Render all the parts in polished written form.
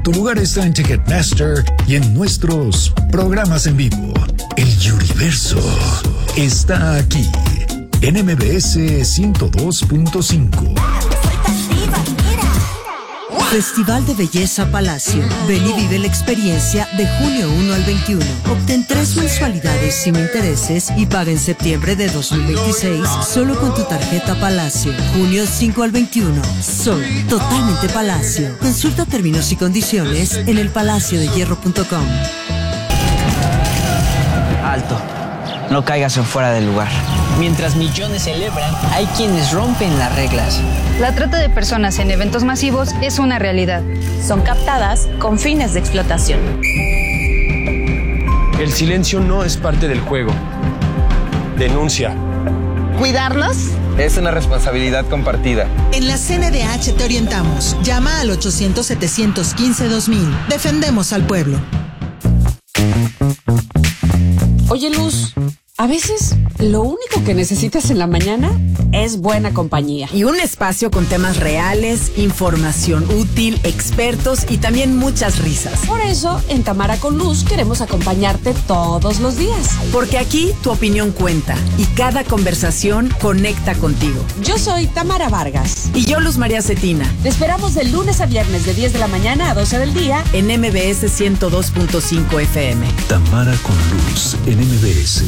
Tu lugar está en Ticketmaster y en nuestros programas en vivo. El Universo está aquí en MBS 102.5. Festival de Belleza Palacio. Ven y vive la experiencia de junio 1 al 21. Obtén 3 mensualidades sin intereses y paga en septiembre de 2026 solo con tu tarjeta Palacio. Junio 5 al 21. Soy totalmente Palacio. Consulta términos y condiciones en elpalaciodehierro.com. Alto. No caigas en fuera del lugar. Mientras millones celebran, hay quienes rompen las reglas. La trata de personas en eventos masivos es una realidad. Son captadas con fines de explotación. El silencio no es parte del juego. Denuncia. ¿Cuidarlos? Es una responsabilidad compartida. En la CNDH te orientamos. Llama al 800-715-2000. Defendemos al pueblo. Oye, Luz, a veces lo único que necesitas en la mañana es buena compañía. Y un espacio con temas reales, información útil, expertos y también muchas risas. Por eso, en Tamara con Luz queremos acompañarte todos los días. Porque aquí tu opinión cuenta y cada conversación conecta contigo. Yo soy Tamara Vargas. Y yo, Luz María Cetina. Te esperamos de lunes a viernes de 10 de la mañana a 12 del día en MBS 102.5 FM. Tamara con Luz en MBS.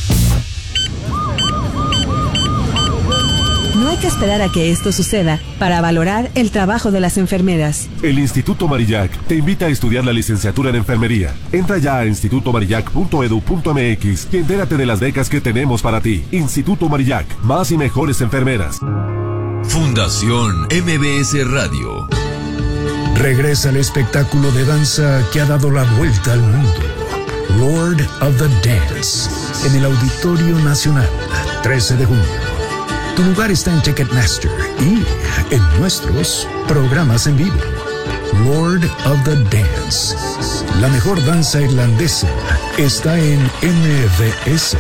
No hay que esperar a que esto suceda para valorar el trabajo de las enfermeras. El Instituto Marillac te invita a estudiar la licenciatura en enfermería. Entra ya a institutomarillac.edu.mx y entérate de las becas que tenemos para ti. Instituto Marillac, más y mejores enfermeras. Fundación MBS Radio. Regresa el espectáculo de danza que ha dado la vuelta al mundo. Lord of the Dance, en el Auditorio Nacional, 13 de junio. Tu lugar está en Ticketmaster y en nuestros programas en vivo. Lord of the Dance. La mejor danza irlandesa está en MBS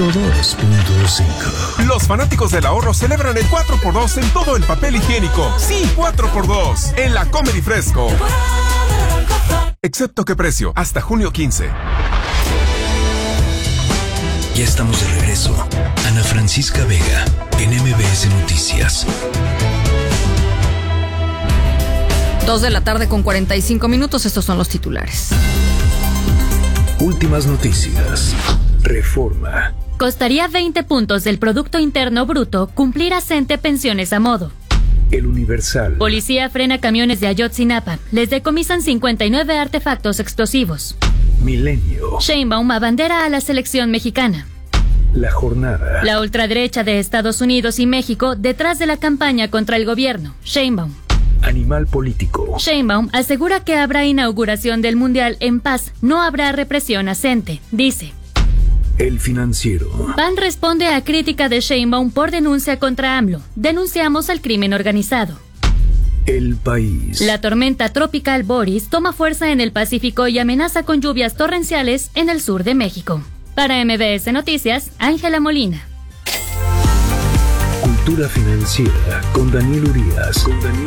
102.5. Los fanáticos del ahorro celebran el 4x2 en todo el papel higiénico. Sí, 4x2 en la Comedy Fresco. Excepto qué precio, hasta junio 15. Ya estamos de regreso. Ana Francisca Vega, en MBS Noticias. 2:45 p.m. Estos son los titulares. Últimas noticias. Reforma. Costaría 20 puntos del Producto Interno Bruto cumplir a CENTE pensiones a modo. El Universal. Policía frena camiones de Ayotzinapa. Les decomisan 59 artefactos explosivos. Milenio. Sheinbaum abandera a la selección mexicana. La Jornada. La ultraderecha de Estados Unidos y México detrás de la campaña contra el gobierno. Sheinbaum. Animal político. Sheinbaum asegura que habrá inauguración del Mundial en paz. No habrá represión a CENTE, dice. El Financiero. PAN responde a crítica de Sheinbaum por denuncia contra AMLO. Denunciamos al crimen organizado. El País. La tormenta tropical Boris toma fuerza en el Pacífico y amenaza con lluvias torrenciales en el sur de México. Para MBS Noticias, Ángela Molina. Cultura financiera con Daniel Urías.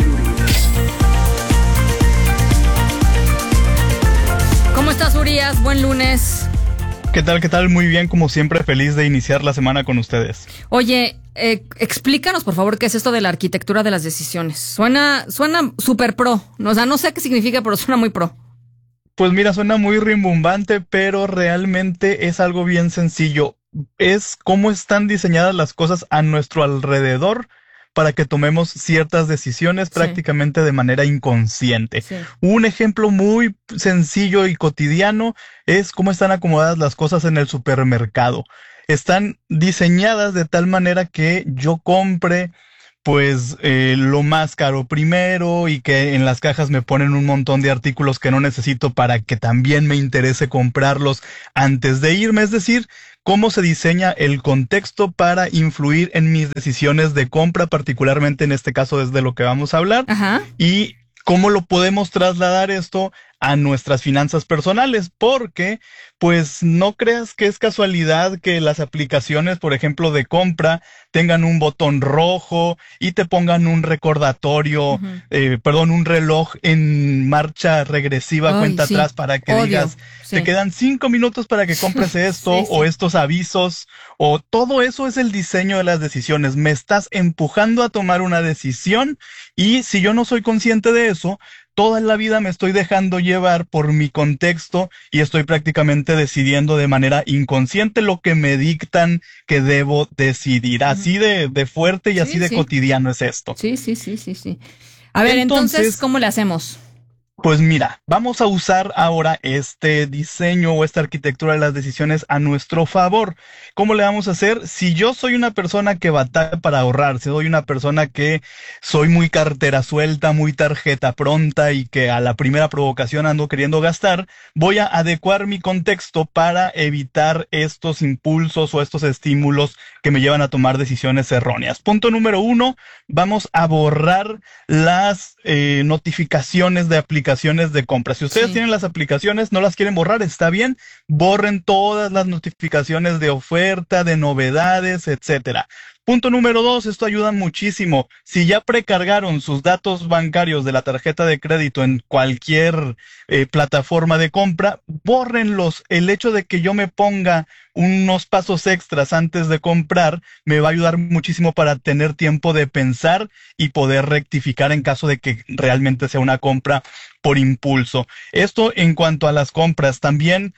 ¿Cómo estás, Urías? Buen lunes. ¿Qué tal? Muy bien, como siempre, feliz de iniciar la semana con ustedes. Oye, explícanos, por favor, qué es esto de la arquitectura de las decisiones. Suena súper pro. O sea, no sé qué significa, pero suena muy pro. Pues mira, suena muy rimbombante, pero realmente es algo bien sencillo. Es cómo están diseñadas las cosas a nuestro alrededor para que tomemos ciertas decisiones prácticamente de manera inconsciente. Sí. Un ejemplo muy sencillo y cotidiano es cómo están acomodadas las cosas en el supermercado. Están diseñadas de tal manera que yo compre pues lo más caro primero y que en las cajas me ponen un montón de artículos que no necesito para que también me interese comprarlos antes de irme. Es decir, cómo se diseña el contexto para influir en mis decisiones de compra, particularmente en este caso desde lo que vamos a hablar. Ajá. Y cómo lo podemos trasladar esto a nuestras finanzas personales, porque pues no creas que es casualidad que las aplicaciones, por ejemplo, de compra tengan un botón rojo y te pongan un recordatorio, un reloj en marcha regresiva, cuenta atrás, para que digas, te quedan 5 minutos para que compres esto, o estos avisos, o todo eso es el diseño de las decisiones. Me estás empujando a tomar una decisión, y si yo no soy consciente de eso, toda la vida me estoy dejando llevar por mi contexto y estoy prácticamente decidiendo de manera inconsciente lo que me dictan que debo decidir. Así de fuerte y así de cotidiano es esto. Sí. A ver, entonces, ¿cómo le hacemos? Pues mira, vamos a usar ahora este diseño o esta arquitectura de las decisiones a nuestro favor. ¿Cómo le vamos a hacer? Si yo soy una persona que batalla para ahorrar, si soy una persona que soy muy cartera suelta, muy tarjeta pronta y que a la primera provocación ando queriendo gastar, voy a adecuar mi contexto para evitar estos impulsos o estos estímulos que me llevan a tomar decisiones erróneas. Punto número 1, vamos a borrar las notificaciones de aplicaciones de compra. Si ustedes tienen las aplicaciones, no las quieren borrar, está bien, borren todas las notificaciones de oferta, de novedades, etcétera. Punto número 2, esto ayuda muchísimo. Si ya precargaron sus datos bancarios de la tarjeta de crédito en cualquier plataforma de compra, bórrenlos. El hecho de que yo me ponga unos pasos extras antes de comprar me va a ayudar muchísimo para tener tiempo de pensar y poder rectificar en caso de que realmente sea una compra por impulso. Esto en cuanto a las compras. También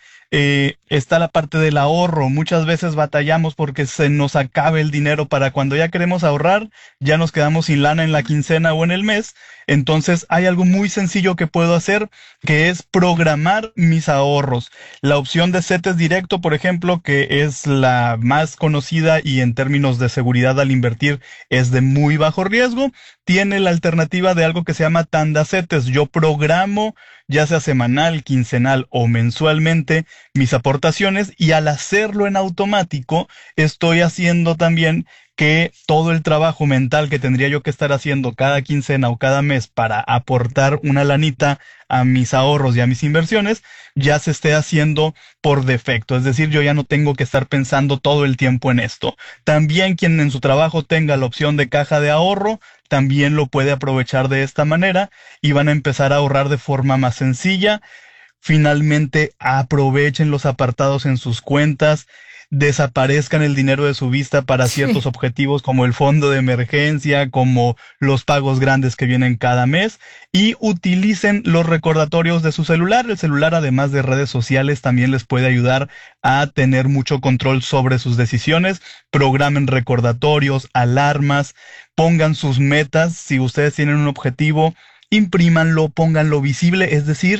está la parte del ahorro. Muchas veces batallamos porque se nos acabe el dinero para cuando ya queremos ahorrar, ya nos quedamos sin lana en la quincena o en el mes. Entonces hay algo muy sencillo que puedo hacer, que es programar mis ahorros. La opción de CETES Directo, por ejemplo, que es la más conocida y en términos de seguridad al invertir es de muy bajo riesgo, tiene la alternativa de algo que se llama tanda CETES. Yo programo, ya sea semanal, quincenal o mensualmente, mis aportaciones, y al hacerlo en automático estoy haciendo también que todo el trabajo mental que tendría yo que estar haciendo cada quincena o cada mes para aportar una lanita a mis ahorros y a mis inversiones, ya se esté haciendo por defecto. Es decir, yo ya no tengo que estar pensando todo el tiempo en esto. También quien en su trabajo tenga la opción de caja de ahorro, también lo puede aprovechar de esta manera y van a empezar a ahorrar de forma más sencilla. Finalmente, aprovechen los apartados en sus cuentas, desaparezcan el dinero de su vista para ciertos objetivos como el fondo de emergencia, como los pagos grandes que vienen cada mes, y utilicen los recordatorios de su celular. El celular, además de redes sociales, también les puede ayudar a tener mucho control sobre sus decisiones. Programen recordatorios, alarmas, pongan sus metas. Si ustedes tienen un objetivo, imprímanlo, pónganlo visible, es decir,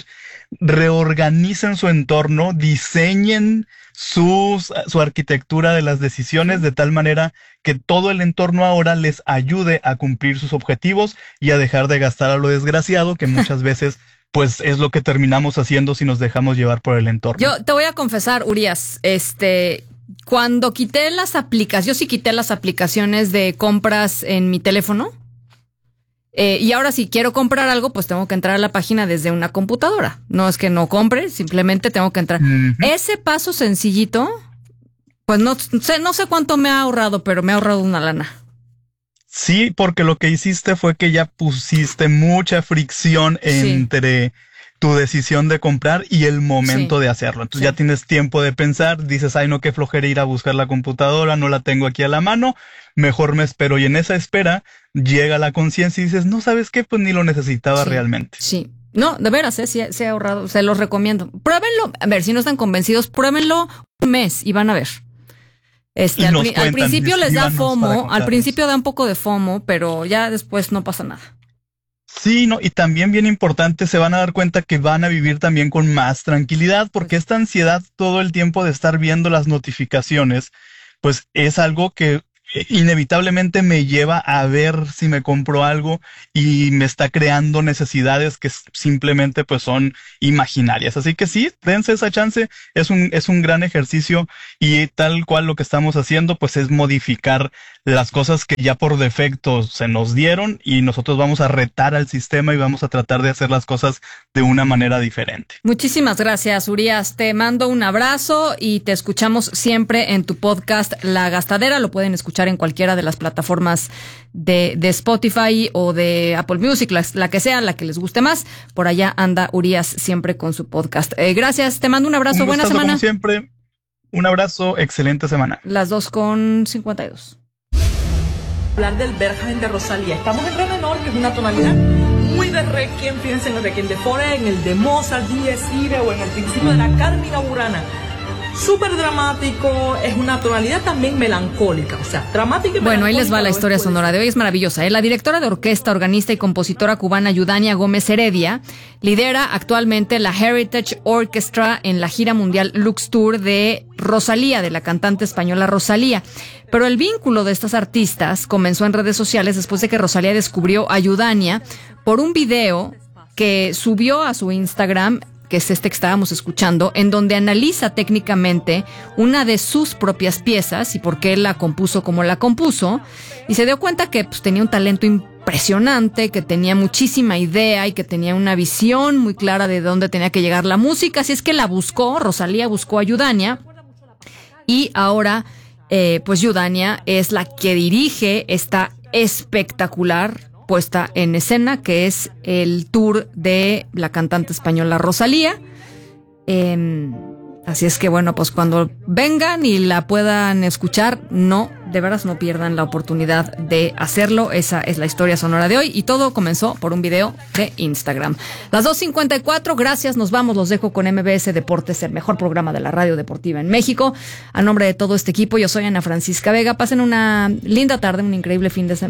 reorganicen su entorno, diseñen su arquitectura de las decisiones de tal manera que todo el entorno ahora les ayude a cumplir sus objetivos y a dejar de gastar a lo desgraciado, que muchas veces pues es lo que terminamos haciendo si nos dejamos llevar por el entorno. Yo te voy a confesar, Urias, cuando quité las aplicaciones, yo sí quité las aplicaciones de compras en mi teléfono. Y ahora si quiero comprar algo, pues tengo que entrar a la página desde una computadora. No es que no compre, simplemente tengo que entrar. Ese paso sencillito, pues no sé cuánto me ha ahorrado, pero me ha ahorrado una lana. Sí, porque lo que hiciste fue que ya pusiste mucha fricción entre tu decisión de comprar y el momento de hacerlo. Entonces ya tienes tiempo de pensar, dices, ay no, qué flojera ir a buscar la computadora, no la tengo aquí a la mano, mejor me espero. Y en esa espera llega la conciencia y dices, no, ¿sabes qué? Pues ni lo necesitaba realmente. Sí. No, de veras, se ha ahorrado, se los recomiendo. Pruébenlo, a ver, si no están convencidos, pruébenlo un mes y van a ver. Al principio les da FOMO, al principio da un poco de FOMO, pero ya después no pasa nada. Sí, no, y también bien importante, se van a dar cuenta que van a vivir también con más tranquilidad, porque esta ansiedad todo el tiempo de estar viendo las notificaciones, pues es algo que inevitablemente me lleva a ver si me compro algo y me está creando necesidades que simplemente pues son imaginarias. Así que sí, dense esa chance, es un gran ejercicio y tal cual lo que estamos haciendo pues es modificar las cosas que ya por defecto se nos dieron y nosotros vamos a retar al sistema y vamos a tratar de hacer las cosas de una manera diferente. Muchísimas gracias, Urias. Te mando un abrazo y te escuchamos siempre en tu podcast La Gastadera. Lo pueden escuchar en cualquiera de las plataformas de Spotify o de Apple Music, la que sea, la que les guste más. Por allá anda Urias siempre con su podcast. Gracias, te mando un abrazo. Buena semana. Como siempre, un abrazo, excelente semana. Las 2:52. Hablar del Berghain de Rosalía. Estamos en re menor, que es una tonalidad muy de Requiem. Fíjense en el Requiem de Fauré, en el de Mozart, Dies Irae o en el principio de la Carmina Burana. Súper dramático, es una tonalidad también melancólica, o sea, dramática y melancólica. Bueno, ahí les va la historia sonora de hoy, es maravillosa. La directora de orquesta, organista y compositora cubana Yudania Gómez Heredia lidera actualmente la Heritage Orchestra en la gira mundial Lux Tour de Rosalía, de la cantante española Rosalía. Pero el vínculo de estas artistas comenzó en redes sociales después de que Rosalía descubrió a Yudania por un video que subió a su Instagram, que es este que estábamos escuchando, en donde analiza técnicamente una de sus propias piezas y por qué la compuso como la compuso, y se dio cuenta que pues, tenía un talento impresionante, que tenía muchísima idea y que tenía una visión muy clara de dónde tenía que llegar la música. Así es que la buscó, Rosalía buscó a Yudania, y ahora pues Yudania es la que dirige esta espectacular puesta en escena, que es el tour de la cantante española Rosalía. Así es que bueno, pues cuando vengan y la puedan escuchar, de veras no pierdan la oportunidad de hacerlo. Esa es la historia sonora de hoy y todo comenzó por un video de Instagram. Las 2:54, gracias, nos vamos, los dejo con MBS Deportes, el mejor programa de la radio deportiva en México. A nombre de todo este equipo, yo soy Ana Francisca Vega. Pasen una linda tarde, un increíble fin de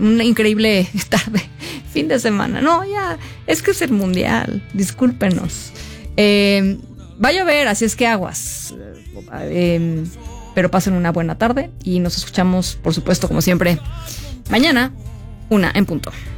semana. No, ya, es que es el mundial, discúlpenos. Va a llover, así es que aguas. Pero pasen una buena tarde y nos escuchamos, por supuesto, como siempre, mañana, 1:00 PM.